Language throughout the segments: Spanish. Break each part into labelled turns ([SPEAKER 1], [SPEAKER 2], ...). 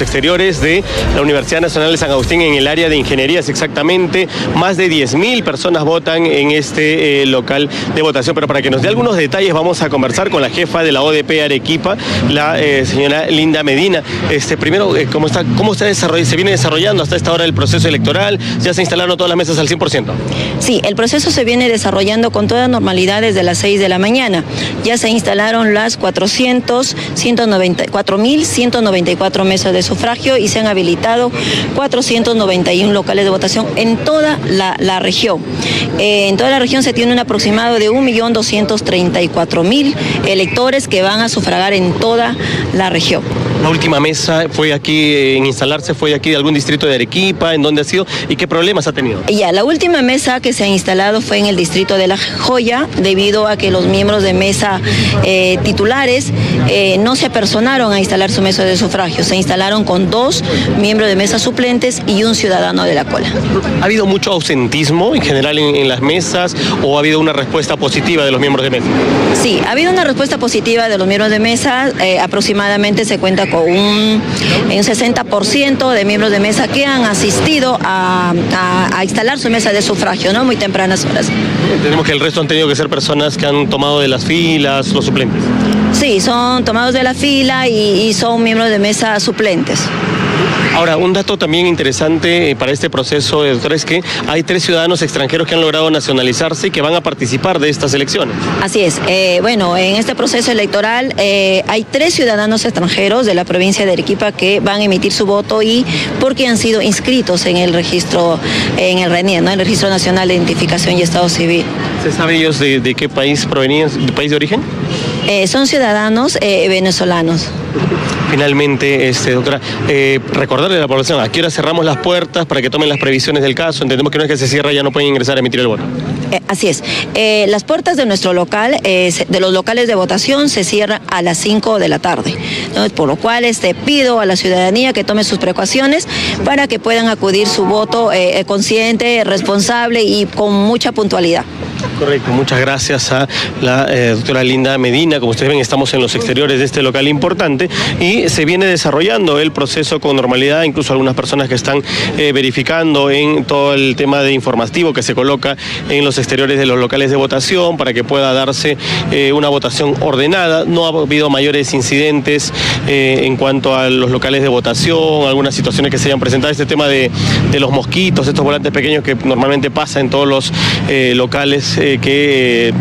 [SPEAKER 1] los exteriores de la Universidad Nacional de San Agustín en el área de ingenierías exactamente. Más de 10.000 personas votan en este local de votación, pero para que nos dé algunos detalles vamos a conversar con la jefa de la ODP Arequipa, la señora Linda Medina. Primero, ¿cómo se viene desarrollando hasta esta hora el proceso electoral? ¿Ya se instalaron todas las mesas al 100%?
[SPEAKER 2] Sí, el proceso se viene desarrollando con toda normalidad desde las 6 de la mañana. Ya se instalaron las 4.194 mesas de sufragio y se han habilitado 491 locales de votación en toda la región. En toda la región se tiene un aproximado de 1.234.000 electores que van a sufragar en toda la región.
[SPEAKER 1] La última mesa fue aquí en instalarse, fue aquí de algún distrito de Arequipa, ¿en dónde ha sido y qué problemas ha tenido?
[SPEAKER 2] Ya, la última mesa que se ha instalado fue en el distrito de La Joya, debido a que los miembros de mesa titulares no se apersonaron a instalar su mesa de sufragio. Se instalaron con 2 miembros de mesa suplentes y un ciudadano de la cola.
[SPEAKER 1] ¿Ha habido mucho ausentismo en general en las mesas o ha habido una respuesta positiva de los miembros de mesa?
[SPEAKER 2] Sí, ha habido una respuesta positiva de los miembros de mesa. Aproximadamente se cuenta con un 60% de miembros de mesa que han asistido a instalar su mesa de sufragio, ¿no? Muy tempranas horas.
[SPEAKER 1] Tenemos que el resto han tenido que ser personas que han tomado de las filas, los suplentes.
[SPEAKER 2] Sí, son tomados de la fila y son miembros de mesa suplentes.
[SPEAKER 1] Ahora, un dato también interesante para este proceso, doctora, es que hay 3 ciudadanos extranjeros que han logrado nacionalizarse y que van a participar de estas elecciones.
[SPEAKER 2] Así es. Bueno, en este proceso electoral hay 3 ciudadanos extranjeros de la provincia de Arequipa que van a emitir su voto y porque han sido inscritos en el registro, en el RENIE, ¿no? El Registro Nacional de Identificación y Estado Civil.
[SPEAKER 1] ¿Se sabe ellos de qué país provenían, de país de origen?
[SPEAKER 2] Son ciudadanos venezolanos.
[SPEAKER 1] Finalmente, doctora, recordarle a la población, ¿a qué hora cerramos las puertas para que tomen las previsiones del caso? Entendemos que una vez que se cierra ya no pueden ingresar a emitir el voto.
[SPEAKER 2] Así es. Las puertas de nuestro local, de los locales de votación, se cierran a las 5 de la tarde. Entonces, por lo cual pido a la ciudadanía que tome sus precauciones para que puedan acudir su voto consciente, responsable y con mucha puntualidad.
[SPEAKER 1] Correcto, muchas gracias a la doctora Linda Medina. Como ustedes ven, estamos en los exteriores de este local importante y se viene desarrollando el proceso con normalidad, incluso algunas personas que están verificando en todo el tema de informativo que se coloca en los exteriores de los locales de votación para que pueda darse una votación ordenada. No ha habido mayores incidentes en cuanto a los locales de votación, algunas situaciones que se hayan presentado, este tema de los mosquitos, estos volantes pequeños que normalmente pasa en todos los locales que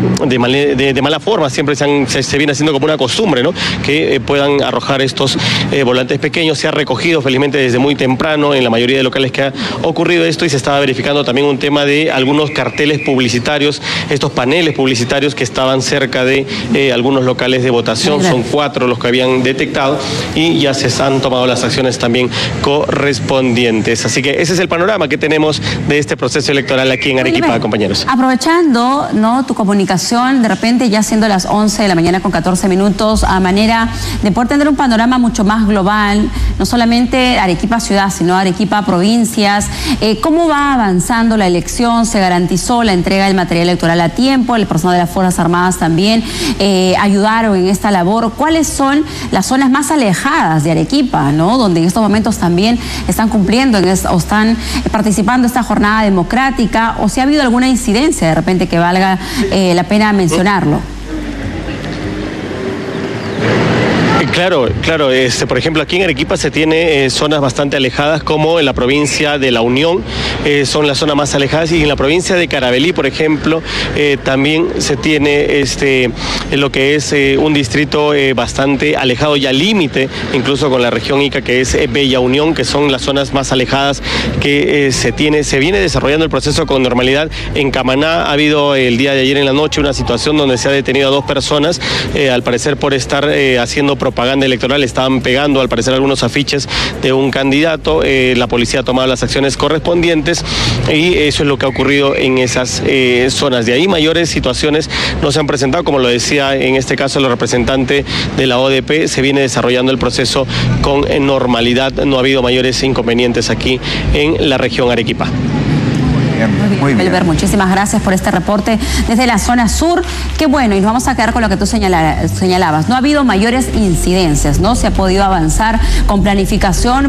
[SPEAKER 1] de mala forma siempre se viene haciendo como una costumbre, ¿no? Que puedan arrojar estos volantes pequeños. Se ha recogido felizmente desde muy temprano en la mayoría de locales que ha ocurrido esto y se estaba verificando también un tema de algunos carteles publicitarios, estos paneles publicitarios que estaban cerca de algunos locales de votación. Son 4 los que habían detectado y ya se han tomado las acciones también correspondientes. Así que ese es el panorama que tenemos de este proceso electoral aquí en Arequipa, compañeros.
[SPEAKER 3] Aprovechando, ¿no?, tu comunicación, de repente ya siendo las 11 de la mañana con 14 minutos, a manera de poder tener un panorama mucho más global, no solamente Arequipa ciudad, sino Arequipa provincias, ¿cómo va avanzando la elección? ¿Se garantizó la entrega del material electoral a tiempo? El personal de las Fuerzas Armadas también ayudaron en esta labor. ¿Cuáles son las zonas más alejadas de Arequipa, ¿no?, donde en estos momentos también están cumpliendo o están participando en esta jornada democrática, o si ha habido alguna incidencia de repente que valga la pena mencionarlo?
[SPEAKER 1] Claro, por ejemplo, aquí en Arequipa se tiene zonas bastante alejadas, como en la provincia de La Unión, son las zonas más alejadas, y en la provincia de Carabalí, por ejemplo, también se tiene lo que es un distrito bastante alejado, ya límite, incluso con la región Ica, que es Bella Unión, que son las zonas más alejadas que se viene desarrollando el proceso con normalidad. En Camaná ha habido el día de ayer en la noche una situación donde se ha detenido a 2 personas, al parecer por estar haciendo propaganda electoral. Estaban pegando al parecer algunos afiches de un candidato. La policía ha tomado las acciones correspondientes y eso es lo que ha ocurrido en esas zonas. De ahí mayores situaciones no se han presentado, como lo decía en este caso el representante de la ODP. Se viene desarrollando el proceso con normalidad, no ha habido mayores inconvenientes aquí en la región Arequipa.
[SPEAKER 3] Muy bien. Belber, muchísimas gracias por este reporte desde la zona sur. Qué bueno, y nos vamos a quedar con lo que tú señalabas. No ha habido mayores incidencias, ¿no? Se ha podido avanzar con planificación.